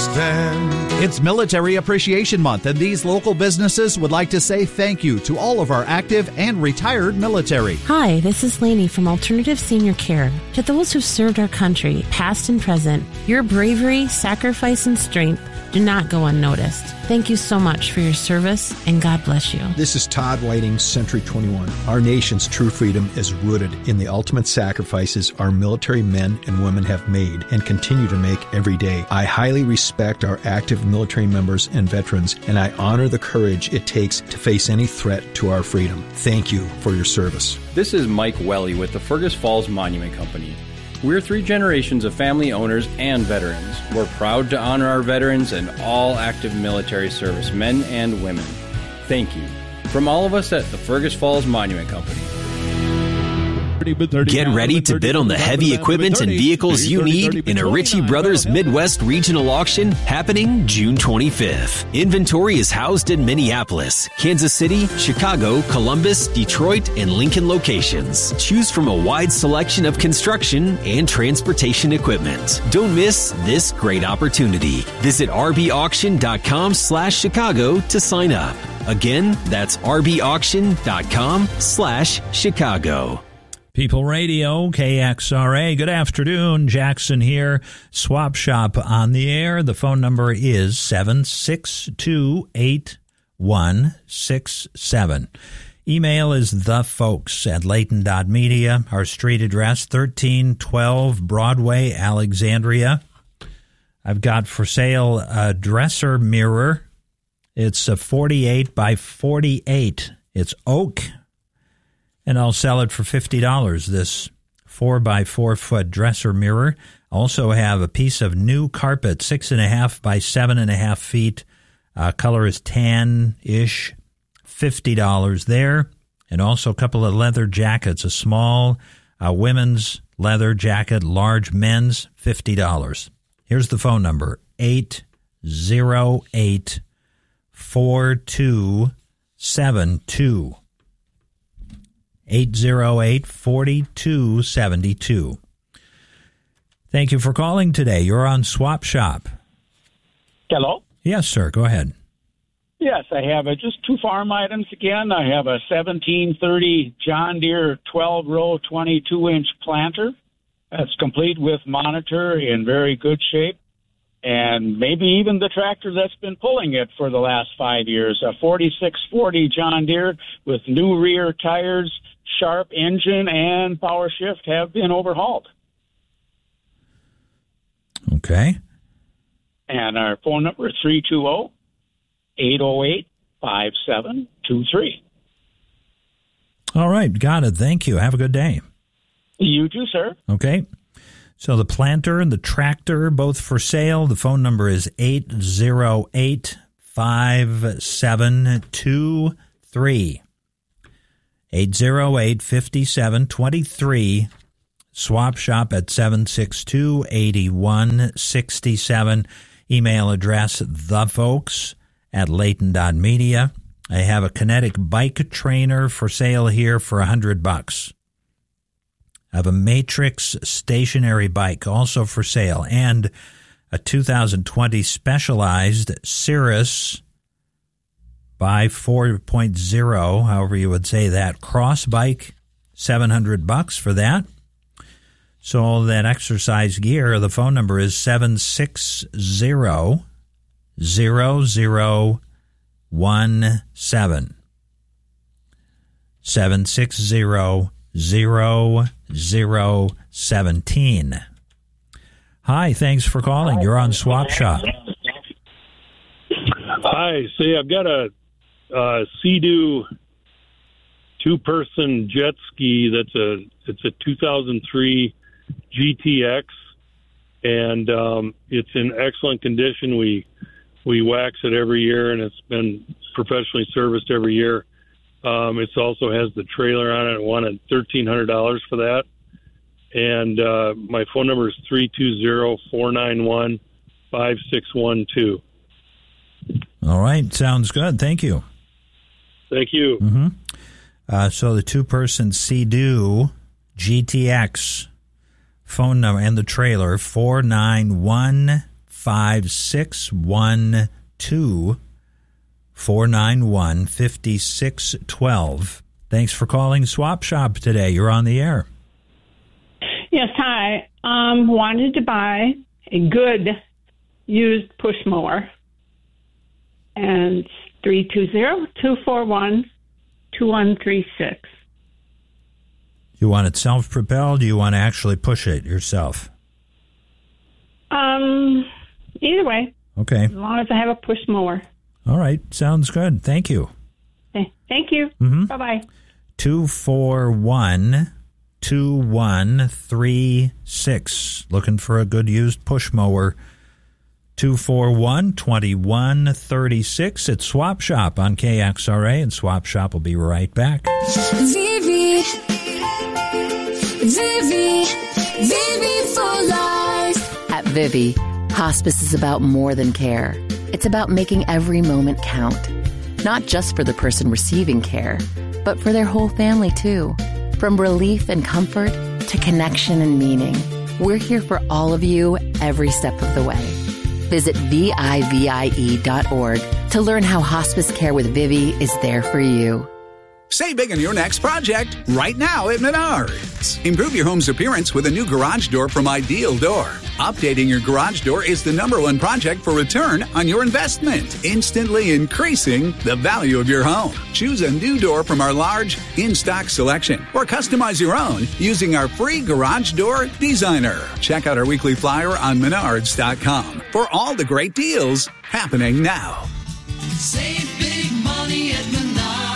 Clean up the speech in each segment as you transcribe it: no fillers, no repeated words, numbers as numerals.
stand. It's Military Appreciation Month, and these local businesses would like to say thank you to all of our active and retired military. Hi, this is Lainey from Alternative Senior Care. To those who've served our country, past and present, your bravery, sacrifice, and strength do not go unnoticed. Thank you so much for your service, and God bless you. This is Todd Whiting, Century 21. Our nation's true freedom is rooted in the ultimate sacrifices our military men and women have made and continue to make every day. I highly respect our active military members and veterans, and I honor the courage it takes to face any threat to our freedom. Thank you for your service. This is Mike Welly with the Fergus Falls Monument Company. We're 3 generations of family owners and veterans. We're proud to honor our veterans and all active military service men and women. Thank you. From all of us at the Fergus Falls Monument Company. Get ready to bid on the heavy equipment and vehicles you need in a Ritchie Brothers Midwest Regional Auction happening June 25th. Inventory is housed in Minneapolis, Kansas City, Chicago, Columbus, Detroit, and Lincoln locations. Choose from a wide selection of construction and transportation equipment. Don't miss this great opportunity. Visit rbauction.com/Chicago to sign up. Again, that's rbauction.com/Chicago. People Radio, KXRA. Good afternoon. Jackson here. Swap Shop on the air. The phone number is 762-8167. Email is thefolks@layton.media. Our street address, 1312 Broadway, Alexandria. I've got for sale a dresser mirror. It's a 48 by 48. It's oak. And I'll sell it for $50, this 4 by 4 foot dresser mirror. Also have a piece of new carpet, 6.5 by 7.5 feet. Color is tan-ish, $50 there. And also a couple of leather jackets, a small women's leather jacket, large men's, $50. Here's the phone number, 808-4272. 808-4272. Thank you for calling today. You're on Swap Shop. Hello? Yes, sir. Go ahead. Yes, I have just 2 farm items again. I have a 1730 John Deere 12-row 22-inch planter. That's complete with monitor in very good shape. And maybe even the tractor that's been pulling it for the last 5 years. A 4640 John Deere with new rear tires, sharp engine, and power shift have been overhauled. Okay. And our phone number is 320-808-5723. All right. Got it. Thank you. Have a good day. You too, sir. Okay. So the planter and the tractor, both for sale. The phone number is 808-5723. 808-5723. Swap Shop at 762-8167. Email address, thefolks@layton.media. I have a Kinetic bike trainer for sale here for $100. I have a Matrix stationary bike also for sale, and a 2020 Specialized Cirrus by 4.0, however you would say that, cross bike, $700 for that. So all that exercise gear, the phone number is 760-0017. 760-0017. Hi, thanks for calling. You're on Swap Shop. Hi, see, I've got a Sea-Doo 2-person jet ski. It's a 2003 GTX, and it's in excellent condition. We wax it every year, and it's been professionally serviced every year. It also has the trailer on it. I wanted $1,300 for that. And my phone number is 320-491-5612. All right. Sounds good. Thank you. Thank you. Mm-hmm. So the 2-person Sea-Doo GTX phone number and the trailer, 491-5612. 855-612-491-5612. Thanks for calling Swap Shop today. You're on the air. Yes, hi. Wanted to buy a good used push mower. And it's 320-241-2136. You want it self-propelled? Do you want to actually push it yourself? Either way. Okay. As long as I have a push mower. All right. Sounds good. Thank you. Okay. Thank you. Mm-hmm. Bye-bye. 241-2136. Looking for a good used push mower. 241-2136. It's Swap Shop on KXRA, and Swap Shop will be right back. Vivi for life. At Vivi, hospice is about more than care. It's about making every moment count. Not just for the person receiving care, but for their whole family too. From relief and comfort to connection and meaning, we're here for all of you every step of the way. Visit VIVIE.org to learn how hospice care with Vivi is there for you. Save big on your next project right now at Menards. Improve your home's appearance with a new garage door from Ideal Door. Updating your garage door is the #1 project for return on your investment, instantly increasing the value of your home. Choose a new door from our large in-stock selection or customize your own using our free Garage Door Designer. Check out our weekly flyer on Menards.com for all the great deals happening now. Save big money at Menards.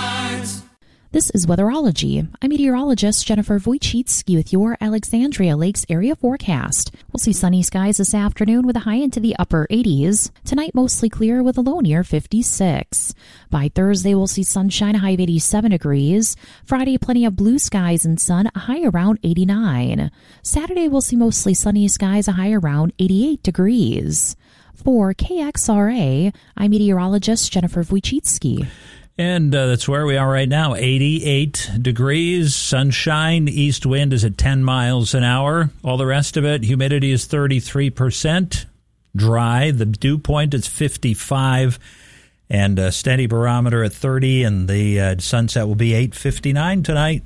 This is Weatherology. I'm meteorologist Jennifer Wojcicki with your Alexandria Lakes area forecast. We'll see sunny skies this afternoon with a high into the upper 80s. Tonight, mostly clear with a low near 56. By Thursday, we'll see sunshine, a high of 87 degrees. Friday, plenty of blue skies and sun, a high around 89. Saturday, we'll see mostly sunny skies, a high around 88 degrees. For KXRA, I'm meteorologist Jennifer Wojcicki. And that's where we are right now, 88 degrees, sunshine, east wind is at 10 miles an hour. All the rest of it, humidity is 33%, dry. The dew point is 55, and a steady barometer at 30, and the sunset will be 8:59 tonight.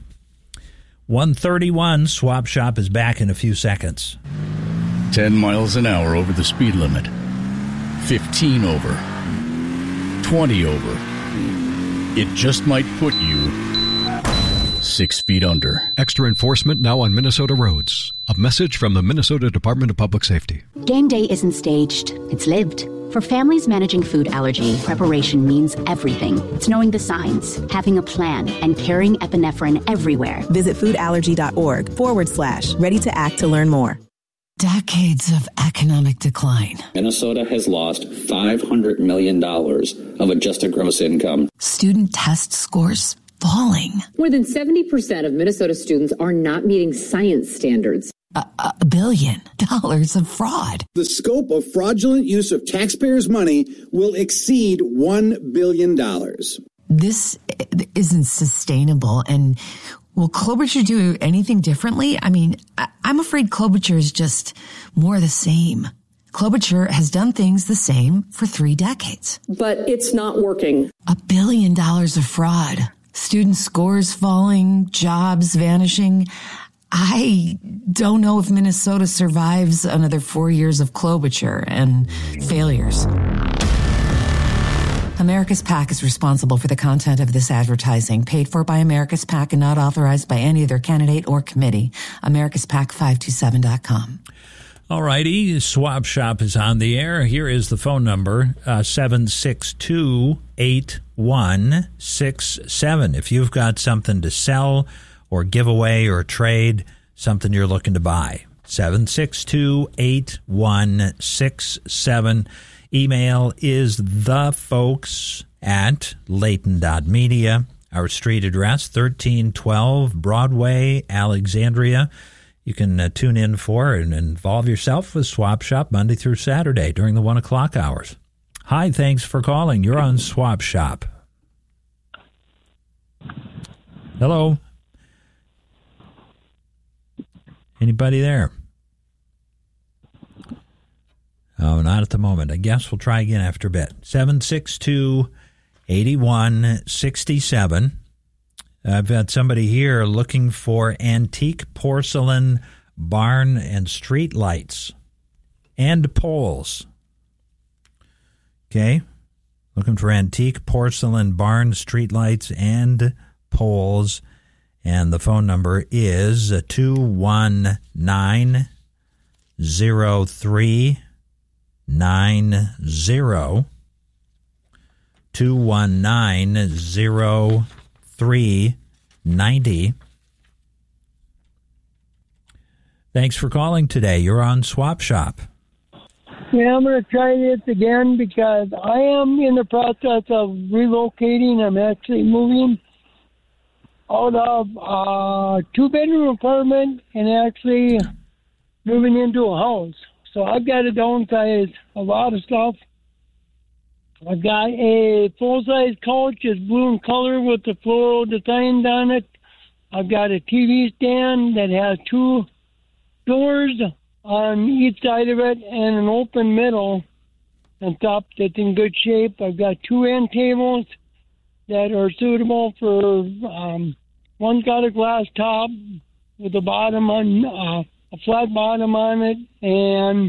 1:31, Swap Shop is back in a few seconds. 10 miles an hour over the speed limit, 15 over, 20 over. It just might put you 6 feet under. Extra enforcement now on Minnesota roads. A message from the Minnesota Department of Public Safety. Game day isn't staged, it's lived. For families managing food allergy, preparation means everything. It's knowing the signs, having a plan, and carrying epinephrine everywhere. Visit foodallergy.org/ready to act to learn more. Decades of economic decline. Minnesota has lost $500 million of adjusted gross income. Student test scores falling. More than 70% of Minnesota students are not meeting science standards. $1 billion of fraud. The scope of fraudulent use of taxpayers' money will exceed $1 billion. This isn't sustainable, and will Klobuchar do anything differently? I mean, I'm afraid Klobuchar is just more the same. Klobuchar has done things the same for 3 decades. But it's not working. $1 billion of fraud. Student scores falling, jobs vanishing. I don't know if Minnesota survives another 4 years of Klobuchar and failures. America's PAC is responsible for the content of this advertising, paid for by America's PAC and not authorized by any other candidate or committee. AmericasPAC527.com. All righty, Swap Shop is on the air. Here is the phone number, 762-8167. If you've got something to sell or give away or trade, something you're looking to buy. 762-8167. Email is thefolks@layton.media. Our street address, 1312 Broadway, Alexandria. You can tune in for and involve yourself with Swap Shop Monday through Saturday during the 1 o'clock hours. Hi, thanks for calling. You're on Swap Shop. Hello? Anybody there? Oh, not at the moment. I guess we'll try again after a bit. 762-8167. I've got somebody here looking for antique porcelain barn and street lights and poles. Okay. Looking for antique porcelain barn, street lights, and poles. And the phone number is 219-0390. 219-0390. Thanks for calling today. You're on Swap Shop. Yeah, I'm going to try this again because I am in the process of relocating. I'm actually moving out of a 2-bedroom apartment and actually moving into a house. So I've got to downsize a lot of stuff. I've got a full-size couch. It's blue in color with the floral designs on it. I've got a TV stand that has 2 doors on each side of it and an open middle and top that's in good shape. I've got 2 end tables that are suitable for, one's got a glass top with a bottom on, a flat bottom on it, and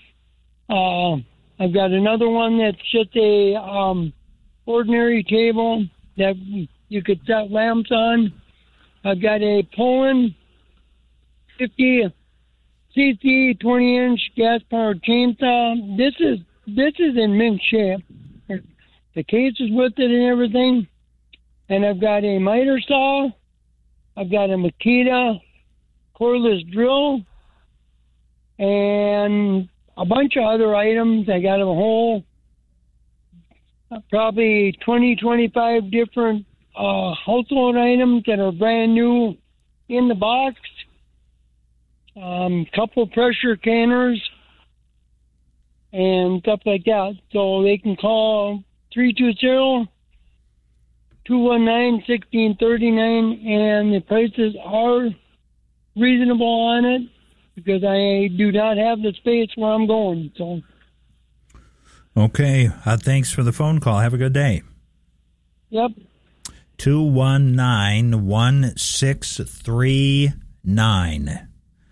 I've got another one that's just a ordinary table that you could set lamps on. I've got a Poland 50cc 20-inch gas-powered chainsaw. This is in mint shape. The case is with it and everything. And I've got a miter saw. I've got a Makita cordless drill and a bunch of other items. I got a whole probably 25 different household items that are brand new in the box. Couple pressure canners and stuff like that. So they can call 320-219-1639, and the prices are reasonable on it because I do not have the space where I'm going. So, okay. Thanks for the phone call. Have a good day. Yep. 219-1639.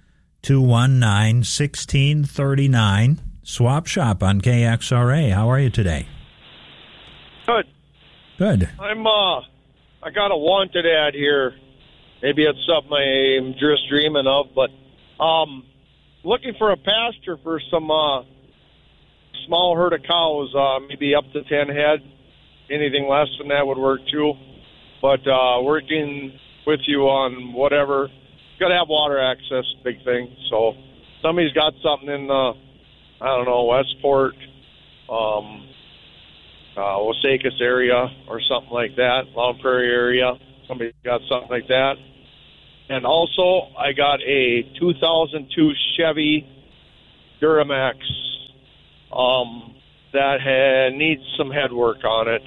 219-1639. Swap Shop on KXRA. How are you today? Good. Good. I got a wanted ad here. Maybe it's something I'm just dreaming of, but looking for a pasture for some small herd of cows, maybe up to 10 head. Anything less than that would work too. But working with you on whatever. Got to have water access, big thing. So somebody's got something in Westport, Wasakus area or something like that, Long Prairie area. Somebody's got something like that. And also, I got a 2002 Chevy Duramax that needs some head work on it.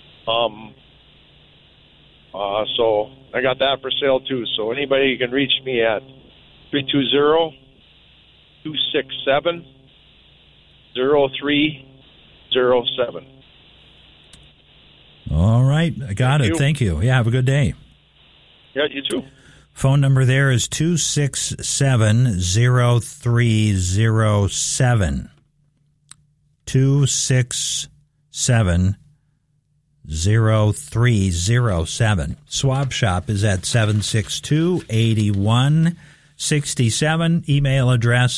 So I got that for sale too. So anybody can reach me at 320-267-0307. All right. I got it. Thank you. Yeah, have a good day. Yeah, you too. Phone number there is 267-0307. 267-0307. Swap Shop is at 762-8167. Email address,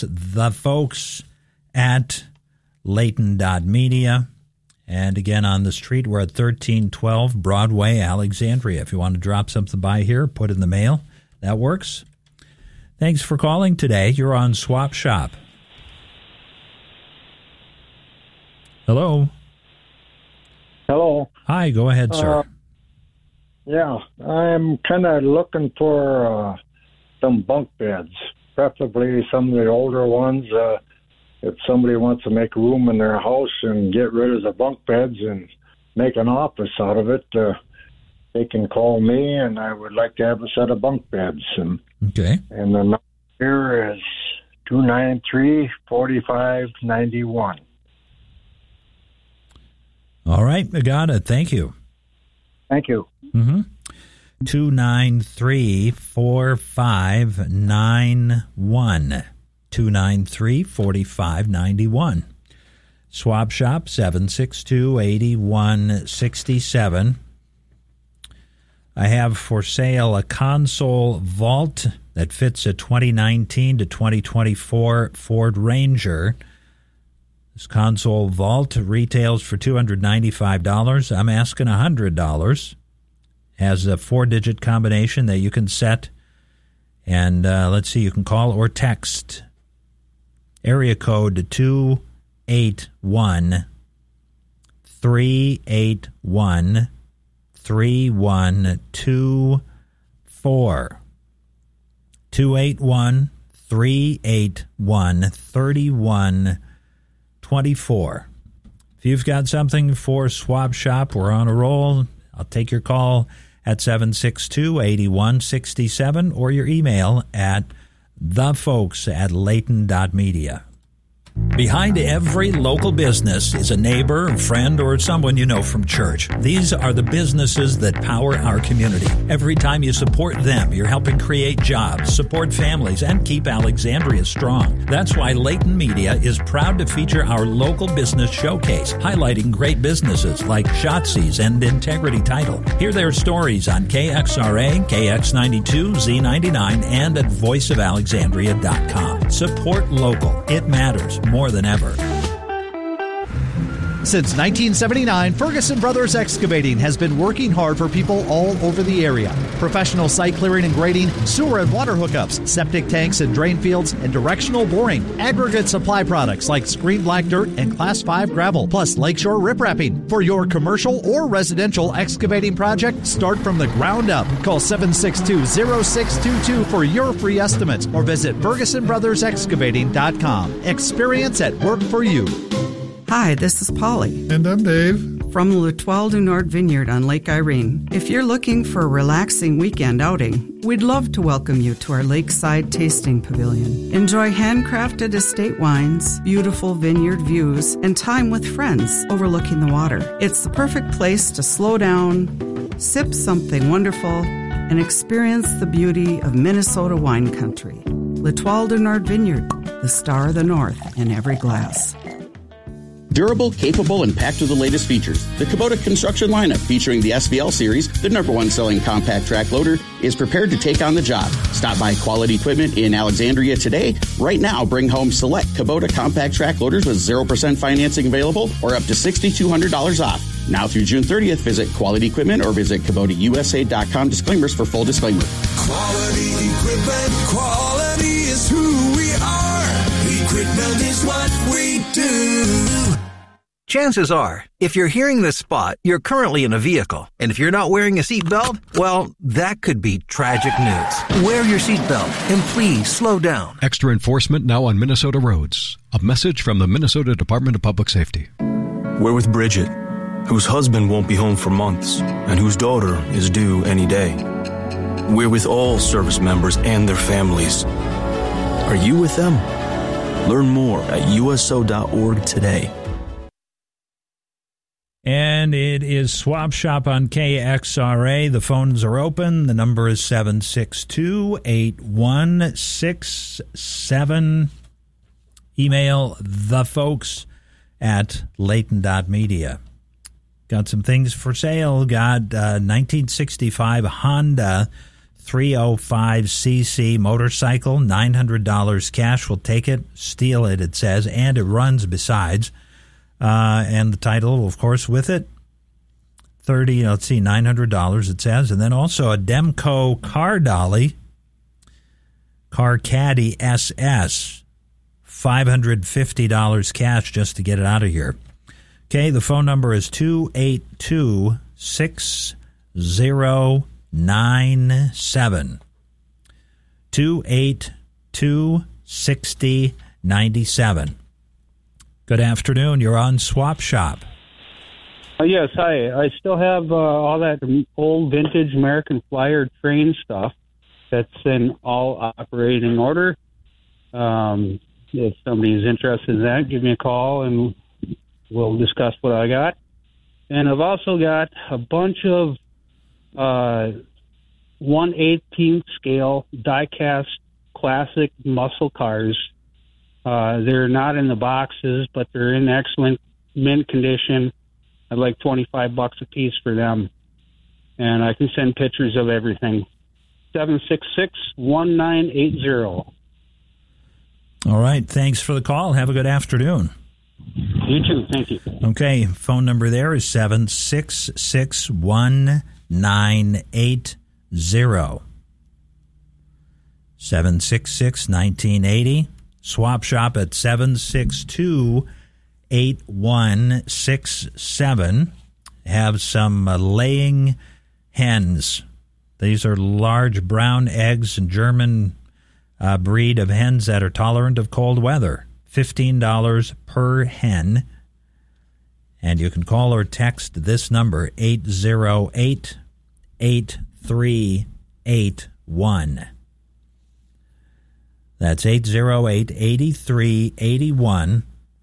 thefolks@layton.media. And again, on the street, we're at 1312 Broadway, Alexandria. If you want to drop something by here, put it in the mail. That works. Thanks for calling today. You're on Swap Shop. Hello. Hello. Hi, go ahead, sir. Yeah, I'm kind of looking for some bunk beds, preferably some of the older ones. If somebody wants to make room in their house and get rid of the bunk beds and make an office out of it, they can call me, and I would like to have a set of bunk beds. Okay. And the number here is 293-4591. All right, I got it. Thank you. Thank you. 293-4591. 293-4591. Swap Shop 762-8167. I have for sale a console vault that fits a 2019 to 2024 Ford Ranger. This console vault retails for $295. I'm asking $100. Has a 4-digit combination that you can set. And let's see, you can call or text. Area code 281-381-3124. 281-381-3124. If you've got something for Swap Shop, we're on a roll. I'll take your call at 762-8167 or your email at thefolks@layton.media. Behind every local business is a neighbor, friend, or someone you know from church. These are the businesses that power our community. Every time you support them, you're helping create jobs, support families, and keep Alexandria strong. That's why Layton Media is proud to feature our local business showcase, highlighting great businesses like Shotzi's and Integrity Title. Hear their stories on KXRA, KX92, Z99, and at voiceofalexandria.com. Support local. It matters more than ever. Since 1979, Ferguson Brothers Excavating has been working hard for people all over the area. Professional site clearing and grading, sewer and water hookups, septic tanks and drain fields, and directional boring. Aggregate supply products like screen black dirt and Class 5 gravel, plus lakeshore riprapping. For your commercial or residential excavating project, start from the ground up. Call 762-0622 for your free estimates or visit FergusonBrothersExcavating.com. Experience at work for you. Hi, this is Polly. And I'm Dave. From L'Etoile du Nord Vineyard on Lake Irene. If you're looking for a relaxing weekend outing, we'd love to welcome you to our Lakeside Tasting Pavilion. Enjoy handcrafted estate wines, beautiful vineyard views, and time with friends overlooking the water. It's the perfect place to slow down, sip something wonderful, and experience the beauty of Minnesota wine country. L'Etoile du Nord Vineyard, the star of the North in every glass. Durable, capable, and packed with the latest features. The Kubota construction lineup, featuring the SVL series, the #1 selling compact track loader, is prepared to take on the job. Stop by Quality Equipment in Alexandria today. Right now, bring home select Kubota compact track loaders with 0% financing available or up to $6,200 off. Now through June 30th, visit Quality Equipment or visit KubotaUSA.com. Disclaimers for full disclaimer. Quality equipment, quality is who we are. Equipment is what we do. Chances are, if you're hearing this spot, you're currently in a vehicle. And if you're not wearing a seatbelt, well, that could be tragic news. Wear your seatbelt and please slow down. Extra enforcement now on Minnesota roads. A message from the Minnesota Department of Public Safety. We're with Bridget, whose husband won't be home for months and whose daughter is due any day. We're with all service members and their families. Are you with them? Learn more at USO.org today. And it is Swap Shop on KXRA. The phones are open. The number is 762-8167. Email thefolks@layton.media. Got some things for sale. Got 1965 Honda 305cc motorcycle, $900 cash. We'll take it, steal it, it says, and it runs besides. And the title, of course, with it, $900 it says. And then also a Demco car dolly, Car Caddy SS, $550 cash just to get it out of here. Okay, the phone number is 282-6097. 282-6097. Good afternoon. You're on Swap Shop. Yes, hi. I still have all that old vintage American Flyer train stuff that's in all operating order. If somebody's interested in that, give me a call and we'll discuss what I got. And I've also got a bunch of 1/18 scale die-cast classic muscle cars. They're not in the boxes, but they're in excellent mint condition. I'd like $25 a piece for them. And I can send pictures of everything. 766-1980. All right. Thanks for the call. Have a good afternoon. You too. Thank you. Okay. Phone number there is 766-1980. 766-1980. Swap shop at 762-8167. Have some laying hens. These are large brown eggs and German breed of hens that are tolerant of cold weather. $15 per hen. And you can call or text this number, 808-8381. That's 808-8381.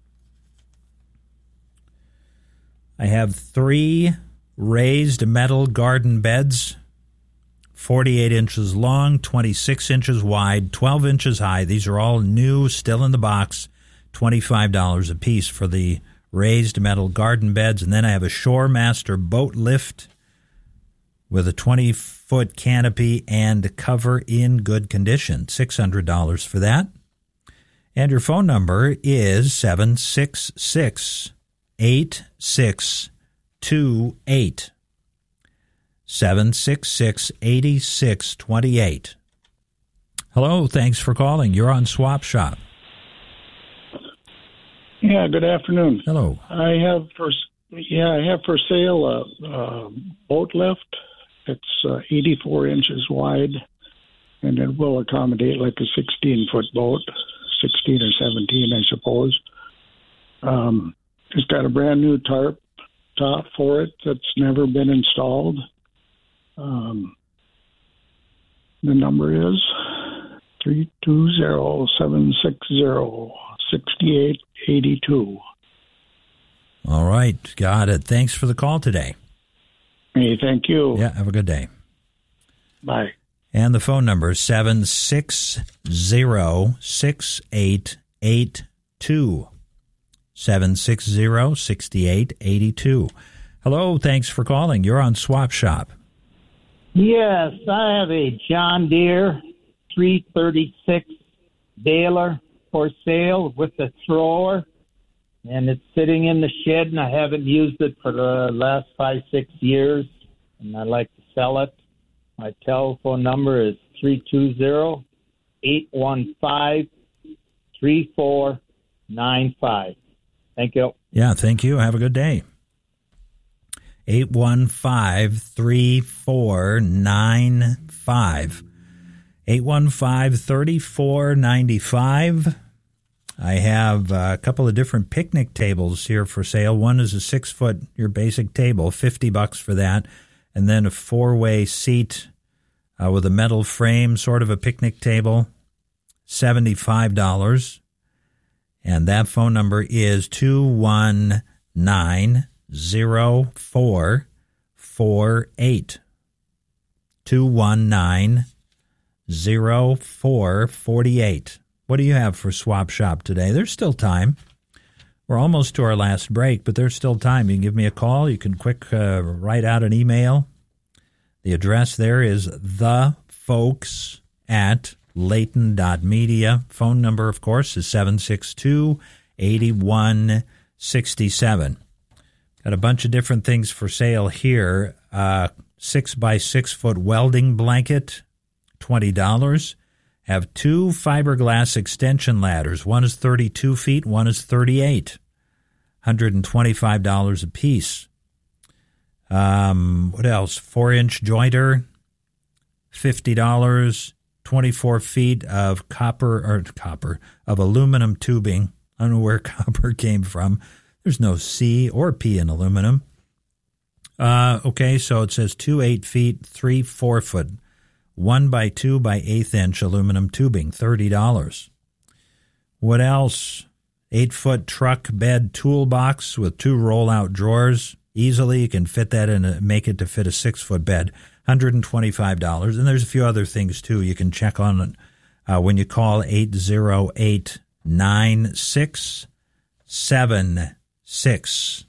I have 3 raised metal garden beds, 48 inches long, 26 inches wide, 12 inches high. These are all new, still in the box, $25 a piece for the raised metal garden beds. And then I have a Shoremaster boat lift with a 20-foot canopy and cover in good condition, $600 for that. And your phone number is 766-8628. 766-8628. Hello, thanks for calling. You're on Swap Shop. Yeah, good afternoon. Hello. I have for sale a boat lift. It's 84 inches wide, and it will accommodate like a 16-foot boat, 16 or 17, I suppose. It's got a brand new tarp top for it that's never been installed. The number is 320-760-6882. All right, got it. Thanks for the call today. Hey, thank you. Yeah, have a good day. Bye. And the phone number is 760-6882. 760-6882. Hello, thanks for calling. You're on Swap Shop. Yes, I have a John Deere 336 baler for sale with a thrower, and it's sitting in the shed, and I haven't used it for the last 5-6 years, and I'd like to sell it. My telephone number is 320-815-3495. Thank you. Yeah, thank you. Have a good day. 815-3495. 815-3495. I have a couple of different picnic tables here for sale. One is a 6-foot, your basic table, $50 for that. And then a 4-way seat with a metal frame, sort of a picnic table, $75. And that phone number is 219-0448. 219-0448. What do you have for Swap Shop today? There's still time. We're almost to our last break, but there's still time. You can give me a call. You can write out an email. The address there is thefolks@layton.media. Phone number, of course, is 762-8167. Got a bunch of different things for sale here. 6x6-foot welding blanket, $20. Have 2 fiberglass extension ladders. One is 32 feet, one is 38. $125 a piece. What else? 4-inch jointer, $50. 24 feet of aluminum tubing. I don't know where copper came from. There's no C or P in aluminum. Okay, so it says 2 8-feet, 3 4-foot, 1 by 2 by 1/8 inch aluminum tubing, $30. What else? 8-foot truck bed toolbox with 2 roll-out drawers. Easily, you can fit that in, make it to fit a 6-foot bed. $125. And there's a few other things, too, you can check on when you call 808-9676.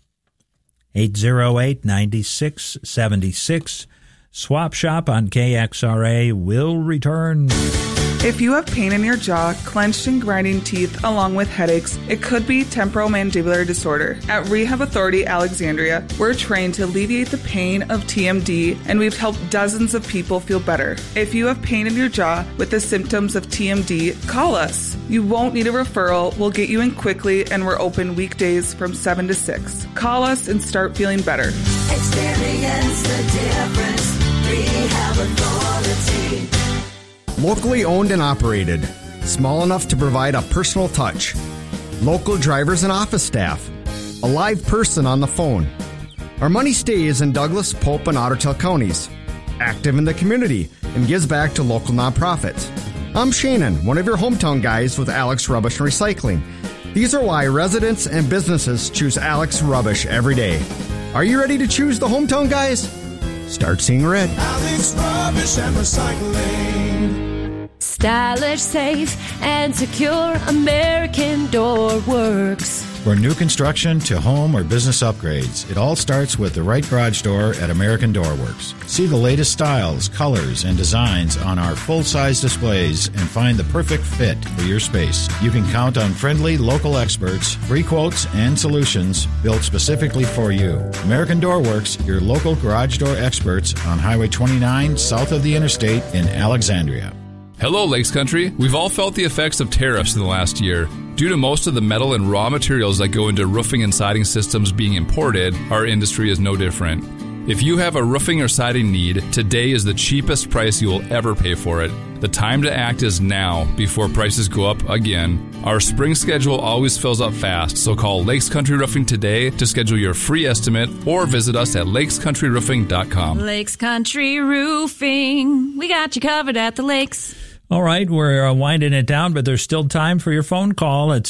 808-9676. Swap Shop on KXRA will return. If you have pain in your jaw, clenched and grinding teeth, along with headaches, it could be temporomandibular disorder. At Rehab Authority Alexandria, we're trained to alleviate the pain of TMD, and we've helped dozens of people feel better. If you have pain in your jaw with the symptoms of TMD, call us. You won't need a referral. We'll get you in quickly, and we're open weekdays from 7 to 6. Call us and start feeling better. Experience the difference. Rehab Authority. Locally owned and operated. Small enough to provide a personal touch. Local drivers and office staff. A live person on the phone. Our money stays in Douglas, Pope, and Ottertail counties. Active in the community and gives back to local nonprofits. I'm Shannon, one of your hometown guys with Alex Rubbish and Recycling. These are why residents and businesses choose Alex Rubbish every day. Are you ready to choose the hometown guys? Start seeing red. Alex Rubbish and Recycling. Stylish, safe, and secure American Door Works. For new construction to home or business upgrades, it all starts with the right garage door at American Door Works. See the latest styles, colors, and designs on our full-size displays and find the perfect fit for your space. You can count on friendly local experts, free quotes, and solutions built specifically for you. American Door Works, your local garage door experts on Highway 29 south of the interstate in Alexandria. Hello, Lakes Country. We've all felt the effects of tariffs in the last year. Due to most of the metal and raw materials that go into roofing and siding systems being imported, our industry is no different. If you have a roofing or siding need, today is the cheapest price you will ever pay for it. The time to act is now, before prices go up again. Our spring schedule always fills up fast, so call Lakes Country Roofing today to schedule your free estimate or visit us at lakescountryroofing.com. Lakes Country Roofing. We got you covered at the lakes. All right, we're winding it down, but there's still time for your phone call at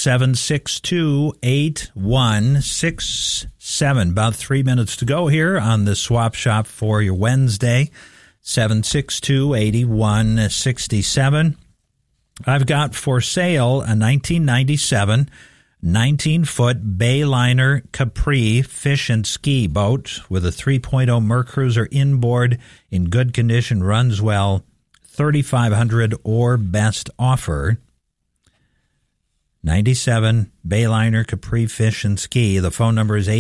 762-8167. About 3 minutes to go here on the Swap Shop for your Wednesday, 762-8167. I've got for sale a 1997 19-foot Bayliner Capri fish and ski boat with a 3.0 Mercruiser inboard, in good condition, runs well. $3,500 or best offer. 97 Bayliner Capri Fish and Ski. The phone number is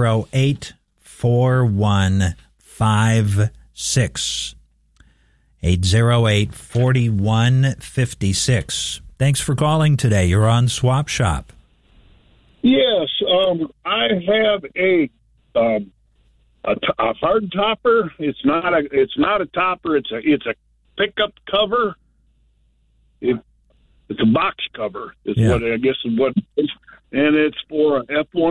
808-4156. 808-4156. Thanks for calling today. You're on Swap Shop. Yes, I have a hard topper. It's not a topper. It's a pickup cover. It's a box cover. What I guess is what, and it's for F-1